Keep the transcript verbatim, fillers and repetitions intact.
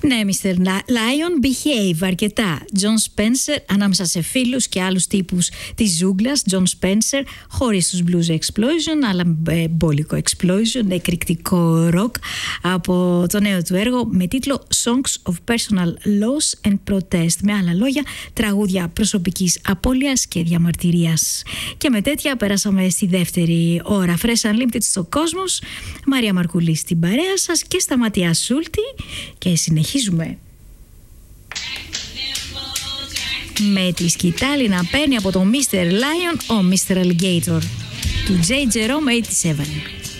Ναι, μίστερ Lion, Behave, αρκετά. John Spencer, ανάμεσα σε φίλους και άλλους τύπους της ζούγκλας. John Spencer, χωρίς τους Blues Explosion, αλλά μπόλικο Explosion, εκρηκτικό rock από το νέο του έργο με τίτλο Songs of Personal Loss and Protest. Με άλλα λόγια, τραγούδια προσωπικής απώλειας και διαμαρτυρίας. Και με τέτοια πέρασαμε στη δεύτερη ώρα. Fresh Unlimited στο Κόσμος. Μαρία Μαρκουλή στην παρέα σας και Σταματία Σούλτη. Και συνεχίζουμε με τη σκητάλη να παίρνει από το μίστερ Lion ο μίστερ Alligator του J. Jerome ογδόντα επτά.